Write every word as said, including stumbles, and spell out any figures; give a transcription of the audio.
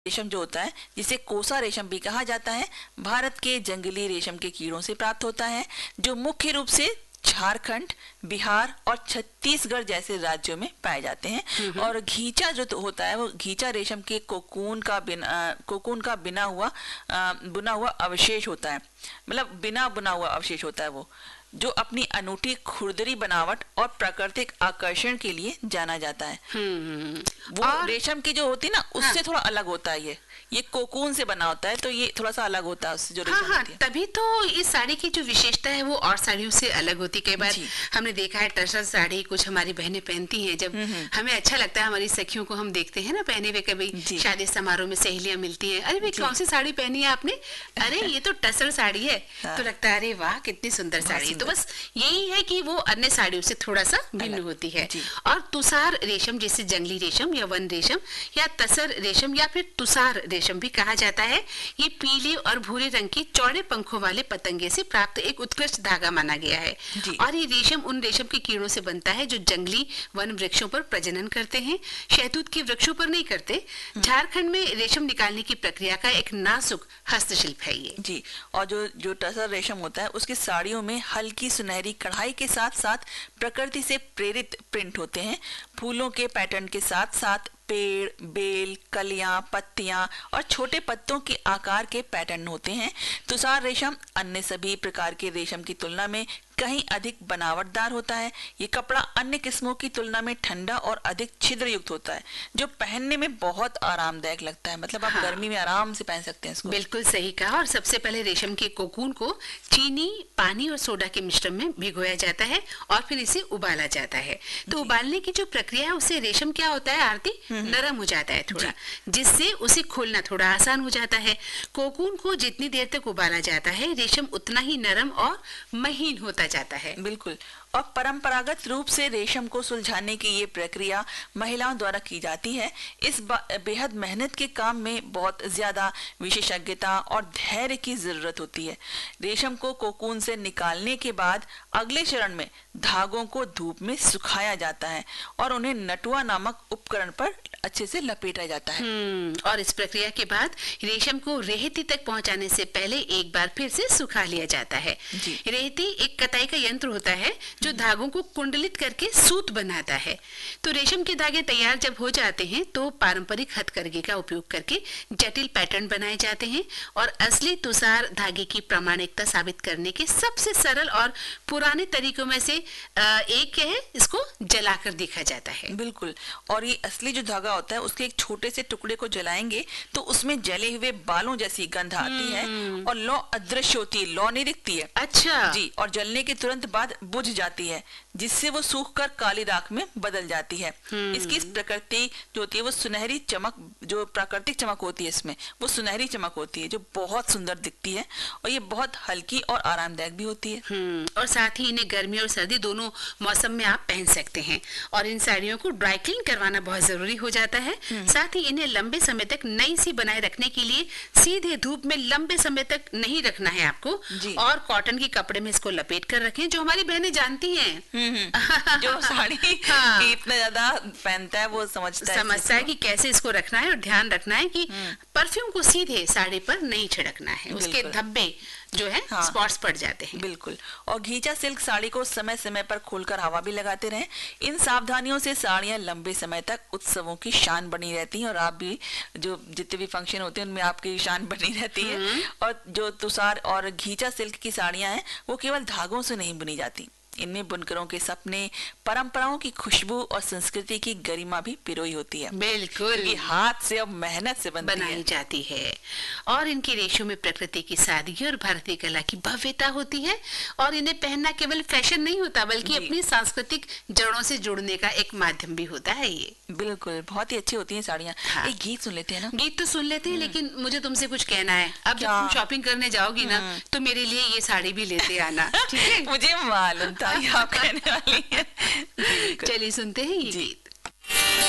रेशम जो होता है, जिसे कोसा रेशम भी कहा जाता है, भारत के जंगली रेशम के कीड़ों से प्राप्त होता है, जो मुख्य रूप से झारखंड, बिहार और छत्तीसगढ़ जैसे राज्यों में पाए जाते हैं। और घींचा जो तो होता है वो घींचा रेशम के कोकून का बिना कोकून का बिना हुआ आ, बुना हुआ अवशेष होता है, मतलब बिना बुना हुआ अवशेष होता है वो, जो अपनी अनूठी खुरदरी बनावट और प्राकृतिक आकर्षण के लिए जाना जाता है। वो और रेशम की जो होती है ना, उससे हाँ। थोड़ा अलग होता है। ये ये कोकून से बना होता है, तो ये थोड़ा सा अलग होता है उससे जो रेशम हाँ, हाँ, होती है। तभी तो इस साड़ी की जो विशेषता है वो और साड़ियों से अलग होती है। कई बार हमने देखा है टसर साड़ी कुछ हमारी बहनें पहनती हैं, जब हमें अच्छा लगता है, हमारी सखियों को हम देखते हैं ना पहने हुए, कभी शादी समारोह में सहेलियां मिलती हैं, अरे भाई कौन सी साड़ी पहनी है आपने, अरे ये तो टसर साड़ी है, तो लगता है अरे वाह कितनी सुंदर साड़ी। तो बस यही है कि वो अन्य साड़ियों से थोड़ा सा भिन्न होती है। और तुषार रेशम, जैसे जंगली रेशम या वन रेशम या तसर रेशम या फिर तुषार रेशम भी कहा जाता है, ये पीले और भूरे रंग की चौड़े पंखों वाले पतंगे से प्राप्त एक उत्कृष्ट धागा माना गया है। और ये रेशम उन रेशम के कीड़ों से बनता है जो जंगली वन वृक्षों पर प्रजनन करते हैं, शहतूत के वृक्षों पर नहीं करते। झारखंड में रेशम निकालने की प्रक्रिया का एक नाजुक हस्तशिल्प है ये जी। और जो जो टसर रेशम होता है, उसकी साड़ियों में हल्की सुनहरी कढ़ाई के साथ साथ प्रकृति से प्रेरित प्रिंट होते हैं। फूलों के पैटर्न के साथ साथ पेड़, बेल, कलियां, पत्तियां और छोटे पत्तों के आकार के पैटर्न होते हैं। तुषार रेशम अन्य सभी प्रकार के रेशम की तुलना में कहीं अधिक बनावटदार होता है। ये कपड़ा अन्य किस्मों की तुलना में ठंडा और अधिक छिद्र युक्त होता है, जो पहनने में बहुत आरामदायक लगता है। मतलब आप हाँ। गर्मी में आराम से पहन सकते हैं इसको। बिल्कुल सही कहा। और सबसे पहले रेशम के कोकून को चीनी, पानी और सोडा के मिश्रण में भिगोया जाता है और फिर इसे उबाला जाता है। तो उबालने की जो प्रक्रिया है उससे रेशम क्या होता है आरती, नरम हो जाता है थोड़ा, जिससे उसे खोलना थोड़ा आसान हो जाता है। कोकून को जितनी देर तक उबाला जाता है, रेशम उतना ही नरम और महीन होता जाता है। बिल्कुल। और परंपरागत रूप से रेशम को सुलझाने की ये प्रक्रिया महिलाओं द्वारा की जाती है। इस बेहद मेहनत के काम में बहुत ज्यादा विशेषज्ञता और धैर्य की जरूरत होती है। रेशम को कोकून से निकालने के बाद अगले चरण में धागों को धूप में सुखाया जाता है और उन्हें नटुआ नामक उपकरण पर अच्छे से लपेटा जाता है। और इस प्रक्रिया के बाद रेशम को रेहती तक पहुंचाने से पहले एक बार फिर से सुखा लिया जाता है। रेहती एक कताई का यंत्र होता है जो धागों को कुंडलित करके सूत बनाता है। तो रेशम के धागे तैयार जब हो जाते हैं तो पारंपरिक हथकरघे का उपयोग करके जटिल पैटर्न बनाए जाते हैं और असली तुषार धागे की प्रामाणिकता साबित करने के सबसे सरल और पुराने तरीकों में से एक है, इसको जलाकर देखा जाता है। बिल्कुल। और ये असली जो धागा होता है उसके एक छोटे से टुकड़े को जलाएंगे तो उसमें जले हुए बालों जैसी गंध आती है और लौ अदृश्य होती है, लौ नहीं दिखती है। अच्छा जी। और जलने के तुरंत बाद बुझ जाती है, जिससे वो सूखकर काली राख में बदल जाती है। इसकी प्रकृति जो होती है वो सुनहरी चमक, जो प्राकृतिक चमक होती है इसमें, वो सुनहरी चमक होती है जो बहुत सुंदर दिखती है और ये बहुत हल्की और आरामदायक भी होती है। और साथ ही इन्हें गर्मी और सर्दी दोनों मौसम में आप पहन सकते हैं। और इन साड़ियों को ड्राई क्लीन करवाना बहुत जरूरी हो जाता है। साथ ही इन्हें लंबे समय तक नई सी बनाए रखने के लिए सीधे धूप में लंबे समय तक नहीं रखना है आपको, और कॉटन के कपड़े में इसको लपेट कर रखें, जो हमारी बहनें जानती हैं। जो साड़ी हाँ। इतना ज्यादा पहनता है वो समझता है समझता है कि कैसे इसको रखना है। और ध्यान रखना है कि परफ्यूम को सीधे साड़ी पर नहीं छिड़कना है, उसके धब्बे जो है हाँ। स्पॉट्स पड़ जाते हैं। बिल्कुल। और घींचा सिल्क साड़ी को समय समय पर खोलकर हवा भी लगाते रहें। इन सावधानियों से साड़ियां लंबे समय तक उत्सवों की शान बनी रहती हैं और आप भी जो जितने भी फंक्शन होते हैं उनमें आपकी शान बनी रहती है। और जो तुषार और घींचा सिल्क की साड़ियां हैं वो केवल धागों से नहीं बुनी जाती, इनमें बुनकरों के सपने, परंपराओं की खुशबू और संस्कृति की गरिमा भी पिरोई होती है। बिल्कुल। ये हाथ से और मेहनत से बनती बनाई है। जाती है। और इनके रेशों में प्रकृति की सादगी और भारतीय कला की भव्यता होती है। और इन्हें पहनना केवल फैशन नहीं होता बल्कि अपनी सांस्कृतिक जड़ों से जुड़ने का एक माध्यम भी होता है ये। बिल्कुल। बहुत ही अच्छी होती है साड़ियाँ। हाँ। एक गीत सुन लेते हैं ना। गीत तो सुन लेते हैं, लेकिन मुझे तुमसे कुछ कहना है। अब जब तुम शॉपिंग करने जाओगी ना तो मेरे लिए ये साड़ी भी लेते आना, ठीक है? मुझे मालूम था आप कहने वाली हैं। चलिए सुनते हैं ये गीत।